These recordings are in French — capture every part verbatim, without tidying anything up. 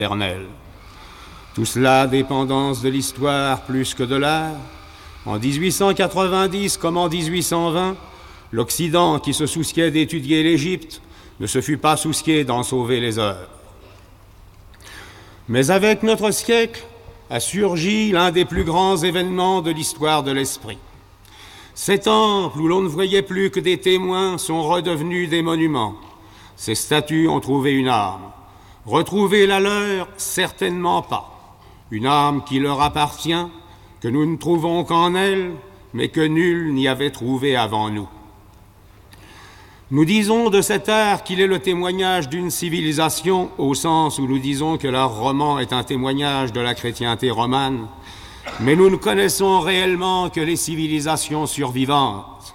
éternelle. Tout cela dépendance de l'histoire plus que de l'art. En dix-huit cent quatre-vingt-dix comme en dix-huit cent vingt, l'Occident, qui se souciait d'étudier l'Égypte, ne se fut pas soucié d'en sauver les heures. Mais avec notre siècle a surgi l'un des plus grands événements de l'histoire de l'esprit. Ces temples où l'on ne voyait plus que des témoins sont redevenus des monuments. Ces statues ont trouvé une âme. Retrouver la leur, certainement pas. Une âme qui leur appartient, que nous ne trouvons qu'en elle, mais que nul n'y avait trouvé avant nous. Nous disons de cet art qu'il est le témoignage d'une civilisation, au sens où nous disons que l'art roman est un témoignage de la chrétienté romane, mais nous ne connaissons réellement que les civilisations survivantes.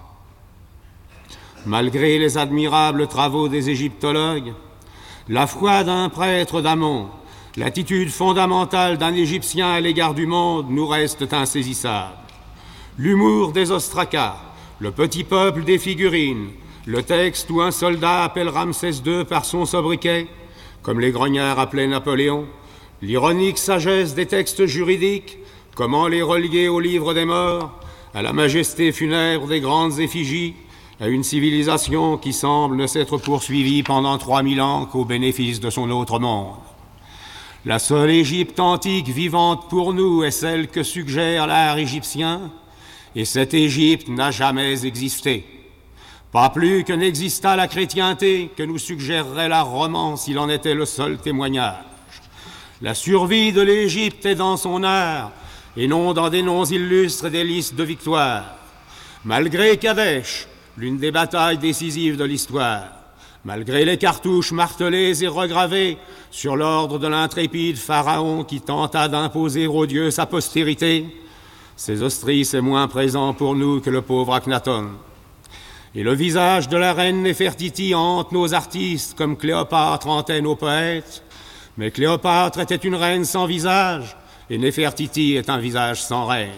Malgré les admirables travaux des égyptologues, la foi d'un prêtre d'Amon, l'attitude fondamentale d'un Égyptien à l'égard du monde nous restent insaisissables. L'humour des ostracas, le petit peuple des figurines, le texte où un soldat appelle Ramsès deux par son sobriquet, comme les grognards appelaient Napoléon, l'ironique sagesse des textes juridiques, comment les relier au livre des morts, à la majesté funèbre des grandes effigies, à une civilisation qui semble ne s'être poursuivie pendant trois mille ans qu'au bénéfice de son autre monde. La seule Égypte antique vivante pour nous est celle que suggère l'art égyptien, et cette Égypte n'a jamais existé. Pas plus que n'exista la chrétienté que nous suggérerait l'art roman s'il en était le seul témoignage. La survie de l'Égypte est dans son art, et non dans des noms illustres et des listes de victoires. Malgré Kadesh, l'une des batailles décisives de l'histoire, malgré les cartouches martelées et regravées sur l'ordre de l'intrépide pharaon qui tenta d'imposer aux dieux sa postérité, Sésostris est moins présent pour nous que le pauvre Akhenaton. Et le visage de la reine Néfertiti hante nos artistes comme Cléopâtre hantait nos poètes, mais Cléopâtre était une reine sans visage, et Néfertiti est un visage sans reine.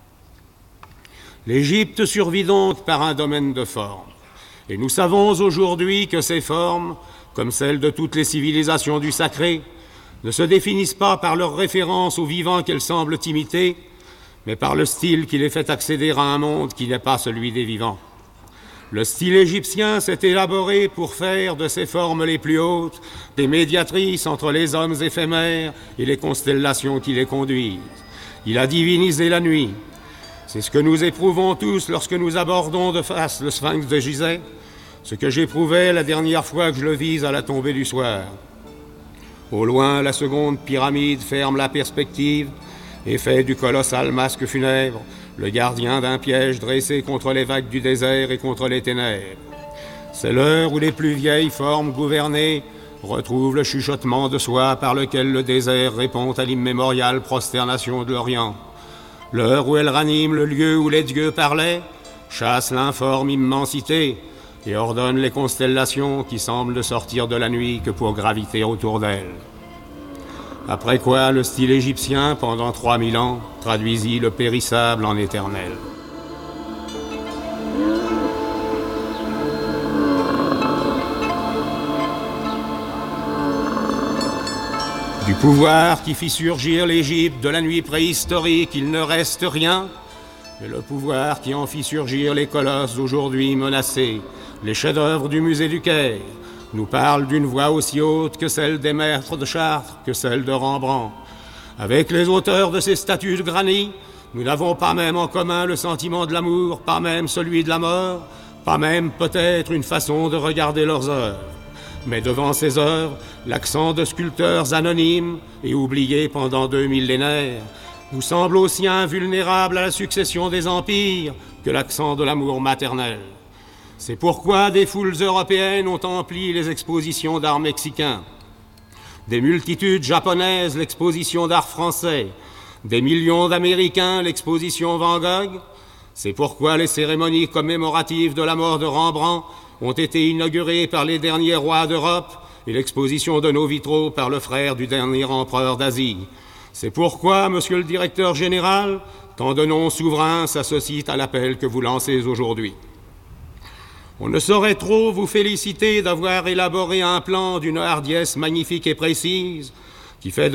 L'Égypte survit donc par un domaine de forme, et nous savons aujourd'hui que ces formes, comme celles de toutes les civilisations du sacré, ne se définissent pas par leur référence au vivant qu'elles semblent imiter, mais par le style qui les fait accéder à un monde qui n'est pas celui des vivants. Le style égyptien s'est élaboré pour faire de ses formes les plus hautes des médiatrices entre les hommes éphémères et les constellations qui les conduisent. Il a divinisé la nuit. C'est ce que nous éprouvons tous lorsque nous abordons de face le sphinx de Gizeh, ce que j'éprouvais la dernière fois que je le vis à la tombée du soir. Au loin, la seconde pyramide ferme la perspective et fait du colossal masque funèbre le gardien d'un piège dressé contre les vagues du désert et contre les ténèbres. C'est l'heure où les plus vieilles formes gouvernées retrouvent le chuchotement de soi par lequel le désert répond à l'immémoriale prosternation de l'Orient. L'heure où elle ranime le lieu où les dieux parlaient, chasse l'informe immensité et ordonne les constellations qui semblent ne sortir de la nuit que pour graviter autour d'elle. Après quoi, le style égyptien, pendant trois mille ans, traduisit le périssable en éternel. Du pouvoir qui fit surgir l'Égypte de la nuit préhistorique, il ne reste rien, mais le pouvoir qui en fit surgir les colosses aujourd'hui menacés, les chefs-d'œuvre du musée du Caire, nous parle d'une voix aussi haute que celle des maîtres de Chartres, que celle de Rembrandt. Avec les auteurs de ces statues de granit, nous n'avons pas même en commun le sentiment de l'amour, pas même celui de la mort, pas même peut-être une façon de regarder leurs œuvres. Mais devant ces œuvres, l'accent de sculpteurs anonymes et oubliés pendant deux millénaires nous semble aussi invulnérable à la succession des empires que l'accent de l'amour maternel. C'est pourquoi des foules européennes ont empli les expositions d'art mexicains, des multitudes japonaises l'exposition d'art français, des millions d'Américains l'exposition Van Gogh. C'est pourquoi les cérémonies commémoratives de la mort de Rembrandt ont été inaugurées par les derniers rois d'Europe et l'exposition de nos vitraux par le frère du dernier empereur d'Asie. C'est pourquoi, monsieur le directeur général, tant de noms souverains s'associent à l'appel que vous lancez aujourd'hui. On ne saurait trop vous féliciter d'avoir élaboré un plan d'une hardiesse magnifique et précise, qui fait